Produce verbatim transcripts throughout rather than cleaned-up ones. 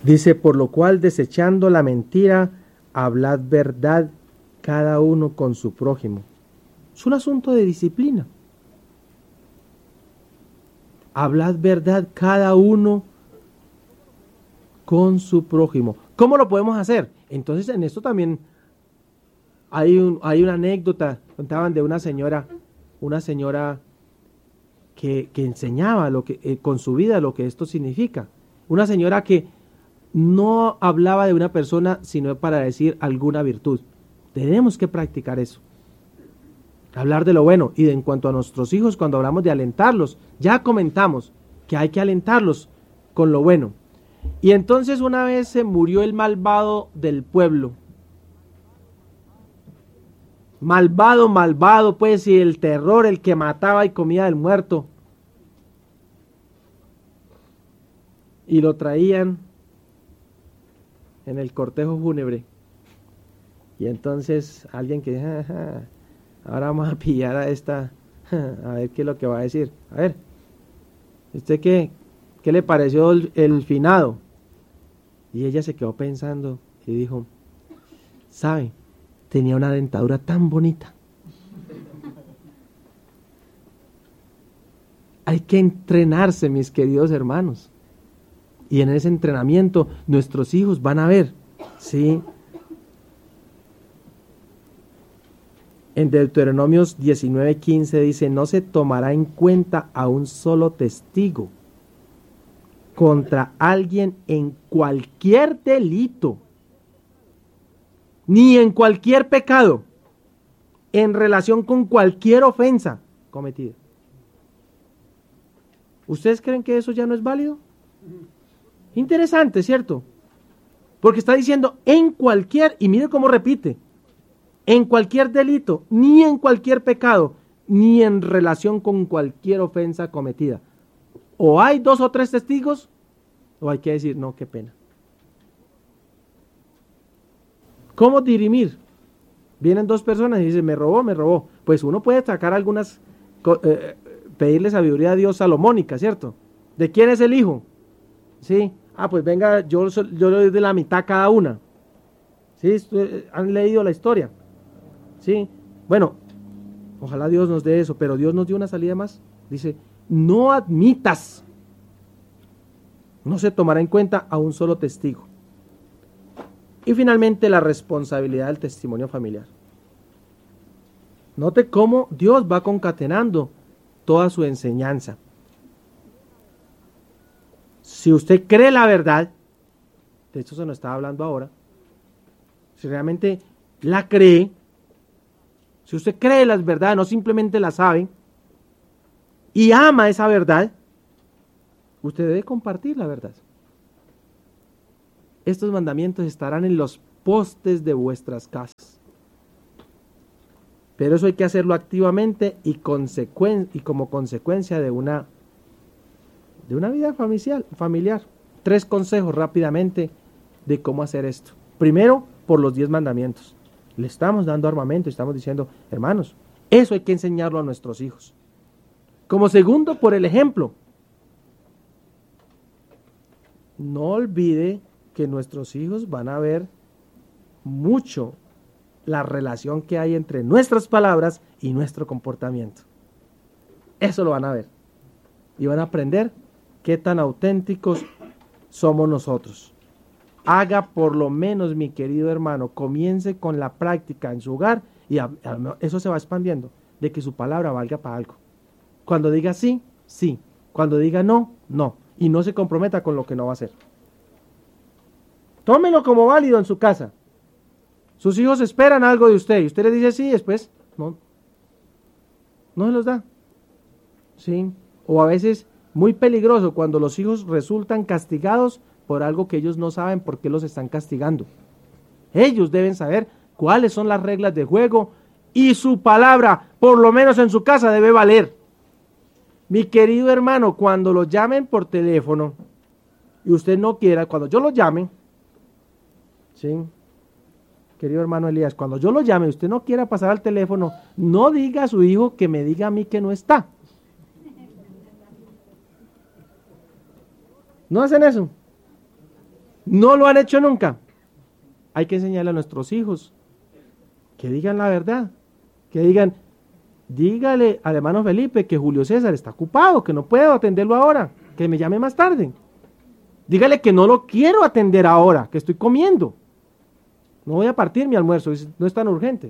Dice, por lo cual, desechando la mentira, hablad verdad cada uno con su prójimo. Es un asunto de disciplina. Hablad verdad cada uno con su prójimo. ¿Cómo lo podemos hacer? Entonces, en esto también hay, un, hay una anécdota. Contaban de una señora, una señora que, que enseñaba lo que, eh, con su vida lo que esto significa. Una señora que no hablaba de una persona, sino para decir alguna virtud. Tenemos que practicar eso. Hablar de lo bueno. Y de, en cuanto a nuestros hijos, cuando hablamos de alentarlos, ya comentamos que hay que alentarlos con lo bueno. Y entonces una vez se murió el malvado del pueblo. Malvado, malvado, pues, y el terror, el que mataba y comía del muerto. Y lo traían en el cortejo fúnebre. Y entonces alguien que ja, ja, ahora vamos a pillar a esta, ja, a ver qué es lo que va a decir. A ver, ¿usted qué, qué le pareció el, el finado? Y ella se quedó pensando y dijo, ¿sabe? Tenía una dentadura tan bonita. Hay que entrenarse, mis queridos hermanos. Y en ese entrenamiento nuestros hijos van a ver, ¿sí? En Deuteronomios diecinueve quince dice, no se tomará en cuenta a un solo testigo contra alguien en cualquier delito, ni en cualquier pecado, en relación con cualquier ofensa cometida. ¿Ustedes creen que eso ya no es válido? Interesante, ¿cierto? Porque está diciendo en cualquier, y mire cómo repite, en cualquier delito, ni en cualquier pecado, ni en relación con cualquier ofensa cometida. O hay dos o tres testigos, o hay que decir, no, qué pena. ¿Cómo dirimir? Vienen dos personas y dicen, me robó, me robó. Pues uno puede sacar algunas, eh, pedirle sabiduría a Dios salomónica, ¿cierto? ¿De quién es el hijo? Sí. Ah, pues venga, yo, yo le doy de la mitad cada una. ¿Sí? ¿Han leído la historia? Sí. Bueno, ojalá Dios nos dé eso, pero Dios nos dio una salida más. Dice, no admitas, no se tomará en cuenta a un solo testigo. Y finalmente, la responsabilidad del testimonio familiar. Note cómo Dios va concatenando toda su enseñanza. Si usted cree la verdad, de esto se nos está hablando ahora, si realmente la cree, si usted cree las verdades, no simplemente la sabe, y ama esa verdad, usted debe compartir la verdad. Estos mandamientos estarán en los postes de vuestras casas. Pero eso hay que hacerlo activamente y, consecuen- y como consecuencia de una, de una vida familiar, familiar. Tres consejos rápidamente de cómo hacer esto. Primero, por los diez mandamientos. Le estamos dando armamento y estamos diciendo, hermanos, eso hay que enseñarlo a nuestros hijos. Como segundo, por el ejemplo. No olvide que nuestros hijos van a ver mucho la relación que hay entre nuestras palabras y nuestro comportamiento. Eso lo van a ver. Y van a aprender qué tan auténticos somos nosotros. Haga por lo menos, mi querido hermano, comience con la práctica en su hogar y a, a, eso se va expandiendo, de que su palabra valga para algo. Cuando diga sí, sí. Cuando diga no, no. Y no se comprometa con lo que no va a hacer. Tómelo como válido en su casa. Sus hijos esperan algo de usted y usted les dice sí, después no. No se los da. Sí. O a veces muy peligroso cuando los hijos resultan castigados por algo que ellos no saben por qué los están castigando. Ellos deben saber cuáles son las reglas de juego y su palabra, por lo menos en su casa, debe valer. Mi querido hermano, cuando lo llamen por teléfono y usted no quiera, cuando yo lo llame, ¿sí? Querido hermano Elías, cuando yo lo llame y usted no quiera pasar al teléfono, no diga a su hijo que me diga a mí que no está. ¿No hacen eso? no lo han hecho nunca. Hay que enseñarle a nuestros hijos que digan la verdad, que digan, dígale al hermano Felipe que Julio César está ocupado, que no puedo atenderlo ahora, que me llame más tarde. Dígale que no lo quiero atender ahora, que estoy comiendo. No voy a partir mi almuerzo, no es tan urgente.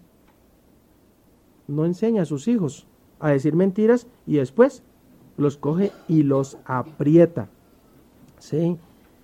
No enseña a sus hijos a decir mentiras y después los coge y los aprieta. ¿Sí?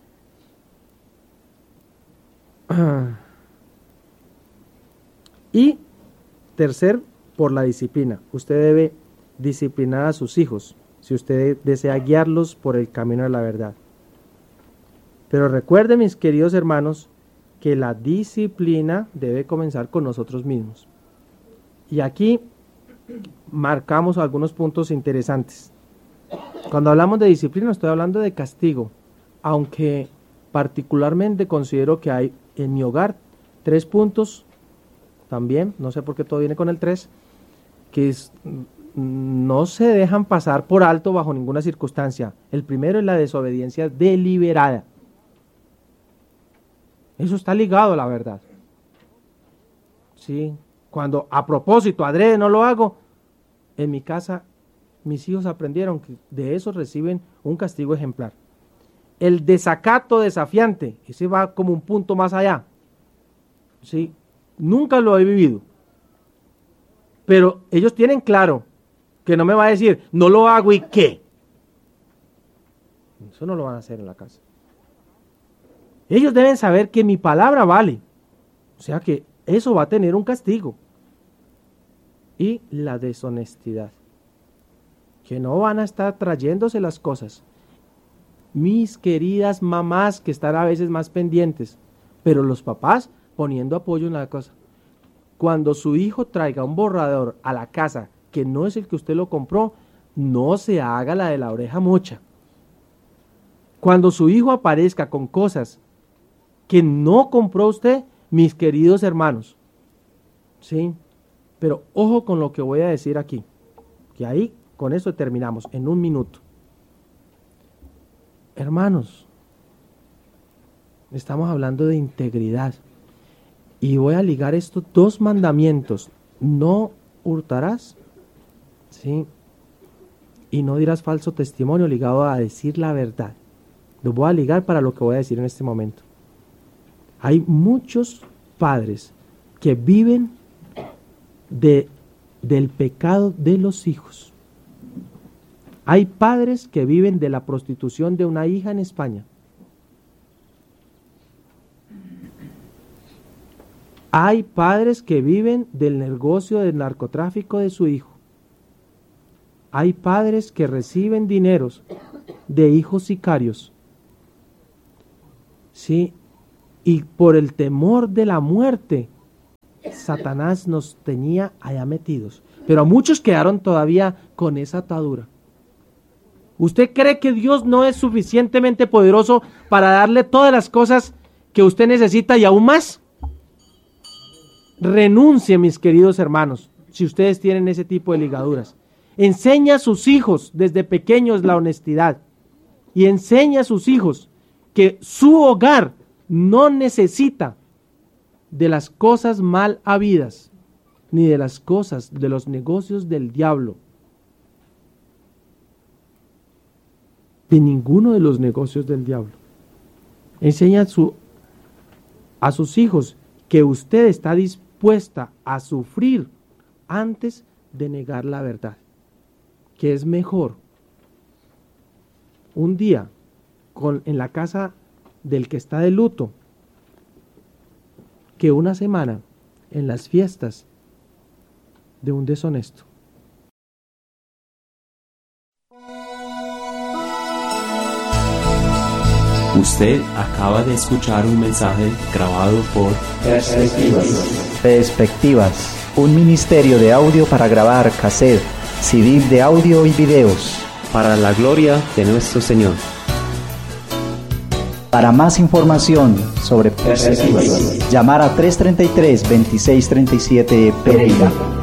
Y tercer, por la disciplina. Usted debe disciplinar a sus hijos si usted desea guiarlos por el camino de la verdad. Pero recuerde, mis queridos hermanos, que la disciplina debe comenzar con nosotros mismos. Y aquí marcamos algunos puntos interesantes. Cuando hablamos de disciplina, estoy hablando de castigo, aunque particularmente considero que hay en mi hogar tres puntos también, no sé por qué todo viene con el tres, que es, no se dejan pasar por alto bajo ninguna circunstancia. El primero es la desobediencia deliberada. Eso está ligado a la verdad. Sí, cuando a propósito, adrede no lo hago, en mi casa mis hijos aprendieron que de eso reciben un castigo ejemplar. El desacato desafiante, ese va como un punto más allá. Sí, nunca lo he vivido. Pero ellos tienen claro que no me va a decir, no lo hago y qué. Eso no lo van a hacer en la casa. Ellos deben saber que mi palabra vale. O sea que eso va a tener un castigo. Y la deshonestidad. Que no van a estar trayéndose las cosas. Mis queridas mamás que están a veces más pendientes, pero los papás poniendo apoyo en la cosa. Cuando su hijo traiga un borrador a la casa que no es el que usted lo compró, no se haga la de la oreja mocha. Cuando su hijo aparezca con cosas que no compró usted, mis queridos hermanos, ¿sí? Pero ojo con lo que voy a decir aquí, que ahí con eso terminamos en un minuto. Hermanos, estamos hablando de integridad y voy a ligar estos dos mandamientos: no hurtarás, ¿sí? Y no dirás falso testimonio, ligado a decir la verdad. Los voy a ligar para lo que voy a decir en este momento. Hay muchos padres que viven de, del pecado de los hijos. Hay padres que viven de la prostitución de una hija en España. Hay padres que viven del negocio del narcotráfico de su hijo. Hay padres que reciben dineros de hijos sicarios. Sí, y por el temor de la muerte, Satanás nos tenía allá metidos. Pero muchos quedaron todavía con esa atadura. ¿Usted cree que Dios no es suficientemente poderoso para darle todas las cosas que usted necesita y aún más? Renuncie, mis queridos hermanos, si ustedes tienen ese tipo de ligaduras. Enseña a sus hijos desde pequeños la honestidad y enseña a sus hijos que su hogar no necesita de las cosas mal habidas ni de las cosas de los negocios del diablo. De ninguno de los negocios del diablo. Enseña a, su, a sus hijos que usted está dispuesta a sufrir antes de negar la verdad. Que es mejor un día con, en la casa del que está de luto que una semana en las fiestas de un deshonesto. Usted acaba de escuchar un mensaje grabado por Perspectivas. Perspectivas, un ministerio de audio para grabar cassette, C D de audio y videos. Para la gloria de nuestro Señor. Para más información sobre Perspectivas, llamar a tres treinta y tres, veintiséis treinta y siete Pereira.